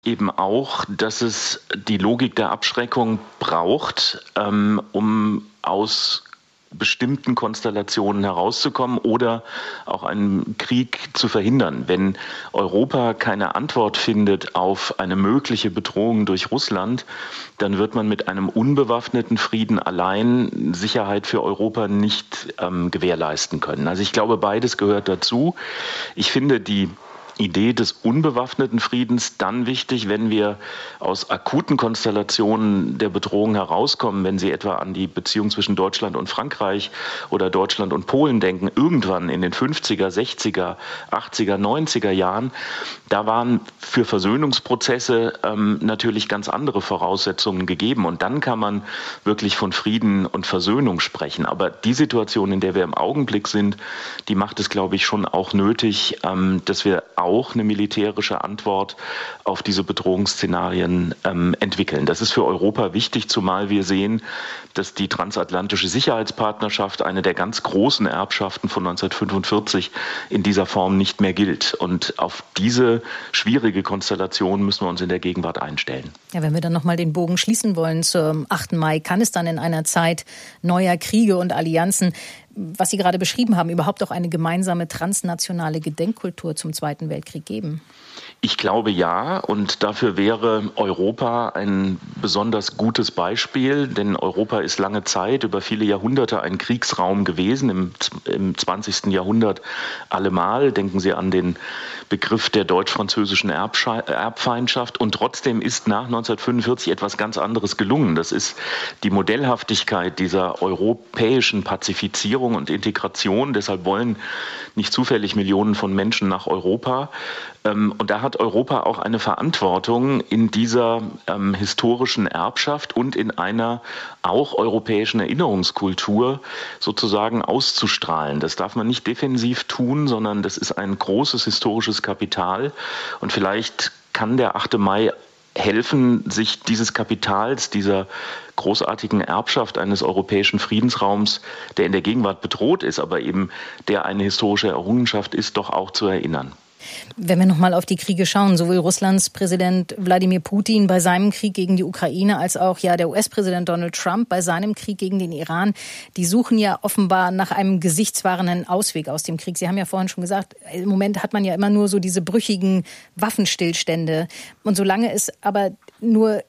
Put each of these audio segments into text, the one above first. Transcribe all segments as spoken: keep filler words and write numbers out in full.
Eben auch, dass es die Logik der Abschreckung braucht, ähm, um aus bestimmten Konstellationen herauszukommen oder auch einen Krieg zu verhindern. Wenn Europa keine Antwort findet auf eine mögliche Bedrohung durch Russland, dann wird man mit einem unbewaffneten Frieden allein Sicherheit für Europa nicht ähm, gewährleisten können. Also ich glaube, beides gehört dazu. Ich finde die Idee des unbewaffneten Friedens dann wichtig, wenn wir aus akuten Konstellationen der Bedrohung herauskommen, wenn Sie etwa an die Beziehung zwischen Deutschland und Frankreich oder Deutschland und Polen denken, irgendwann in den fünfziger, sechziger, achtziger, neunziger Jahren, da waren für Versöhnungsprozesse ähm, natürlich ganz andere Voraussetzungen gegeben und dann kann man wirklich von Frieden und Versöhnung sprechen. Aber die Situation, in der wir im Augenblick sind, die macht es, glaube ich, schon auch nötig, ähm, dass wir auch eine militärische Antwort auf diese Bedrohungsszenarien ähm, entwickeln. Das ist für Europa wichtig, zumal wir sehen, dass die transatlantische Sicherheitspartnerschaft, eine der ganz großen Erbschaften von neunzehnhundertfünfundvierzig, in dieser Form nicht mehr gilt. Und auf diese schwierige Konstellation müssen wir uns in der Gegenwart einstellen. Ja, wenn wir dann nochmal den Bogen schließen wollen zum achten Mai, kann es dann in einer Zeit neuer Kriege und Allianzen, was Sie gerade beschrieben haben, überhaupt auch eine gemeinsame transnationale Gedenkkultur zum Zweiten Weltkrieg geben? Ich glaube ja, und dafür wäre Europa ein besonders gutes Beispiel, denn Europa ist lange Zeit, über viele Jahrhunderte ein Kriegsraum gewesen, im, im zwanzigsten Jahrhundert allemal. Denken Sie an den Begriff der deutsch-französischen Erbsche- Erbfeindschaft und trotzdem ist nach neunzehnhundertfünfundvierzig etwas ganz anderes gelungen. Das ist die Modellhaftigkeit dieser europäischen Pazifizierung und Integration. Deshalb wollen nicht zufällig Millionen von Menschen nach Europa. Und da hat Europa auch eine Verantwortung in dieser ähm, historischen Erbschaft und in einer auch europäischen Erinnerungskultur sozusagen auszustrahlen. Das darf man nicht defensiv tun, sondern das ist ein großes historisches Kapital. Und vielleicht kann der achte Mai helfen, sich dieses Kapitals, dieser großartigen Erbschaft eines europäischen Friedensraums, der in der Gegenwart bedroht ist, aber eben der eine historische Errungenschaft ist, doch auch zu erinnern. Wenn wir nochmal auf die Kriege schauen, sowohl Russlands Präsident Wladimir Putin bei seinem Krieg gegen die Ukraine als auch ja der U S-Präsident Donald Trump bei seinem Krieg gegen den Iran, die suchen ja offenbar nach einem gesichtswahrenden Ausweg aus dem Krieg. Sie haben ja vorhin schon gesagt, im Moment hat man ja immer nur so diese brüchigen Waffenstillstände. Und solange es aber nur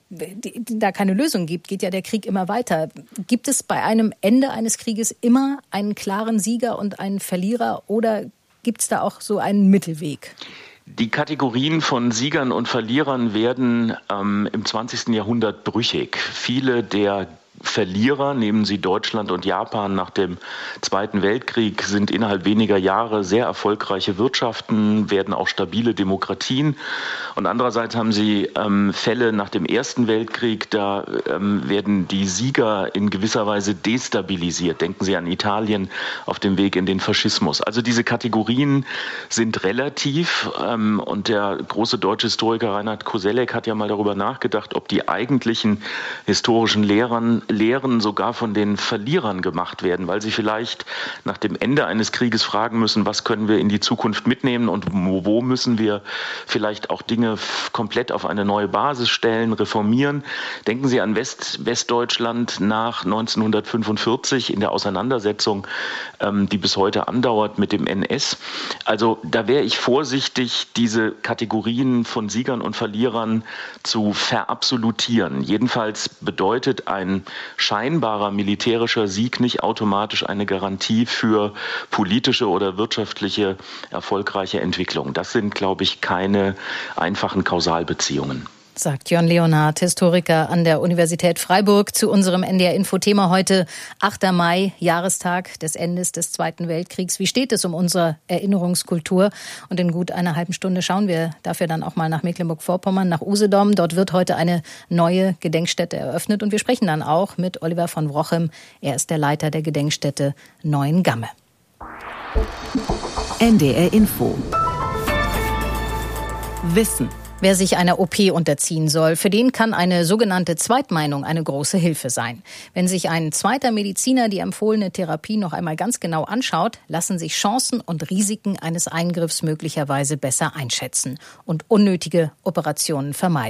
da keine Lösung gibt, geht ja der Krieg immer weiter. Gibt es bei einem Ende eines Krieges immer einen klaren Sieger und einen Verlierer oder gibt es da auch so einen Mittelweg? Die Kategorien von Siegern und Verlierern werden ähm, im zwanzigsten Jahrhundert brüchig. Viele der Verlierer, nehmen Sie Deutschland und Japan nach dem Zweiten Weltkrieg, sind innerhalb weniger Jahre sehr erfolgreiche Wirtschaften, werden auch stabile Demokratien. Und andererseits haben Sie ähm, Fälle nach dem Ersten Weltkrieg, da ähm, werden die Sieger in gewisser Weise destabilisiert. Denken Sie an Italien auf dem Weg in den Faschismus. Also diese Kategorien sind relativ. Ähm, und der große deutsche Historiker Reinhard Koselleck hat ja mal darüber nachgedacht, ob die eigentlichen historischen Lehren Lehren sogar von den Verlierern gemacht werden, weil sie vielleicht nach dem Ende eines Krieges fragen müssen, was können wir in die Zukunft mitnehmen und wo müssen wir vielleicht auch Dinge komplett auf eine neue Basis stellen, reformieren. Denken Sie an West, Westdeutschland nach neunzehnhundertfünfundvierzig in der Auseinandersetzung, ähm, die bis heute andauert mit dem N S. Also da wäre ich vorsichtig, diese Kategorien von Siegern und Verlierern zu verabsolutieren. Jedenfalls bedeutet ein scheinbarer militärischer Sieg nicht automatisch eine Garantie für politische oder wirtschaftliche erfolgreiche Entwicklung. Das sind, glaube ich, keine einfachen Kausalbeziehungen. Sagt Jörn Leonhard, Historiker an der Universität Freiburg, zu unserem N D R-Info-Thema heute, achter Mai, Jahrestag des Endes des Zweiten Weltkriegs. Wie steht es um unsere Erinnerungskultur? Und in gut einer halben Stunde schauen wir dafür dann auch mal nach Mecklenburg-Vorpommern, nach Usedom. Dort wird heute eine neue Gedenkstätte eröffnet und wir sprechen dann auch mit Oliver von Wrochem. Er ist der Leiter der Gedenkstätte Neuengamme. N D R-Info. Wissen. Wer sich einer O P unterziehen soll, für den kann eine sogenannte Zweitmeinung eine große Hilfe sein. Wenn sich ein zweiter Mediziner die empfohlene Therapie noch einmal ganz genau anschaut, lassen sich Chancen und Risiken eines Eingriffs möglicherweise besser einschätzen und unnötige Operationen vermeiden.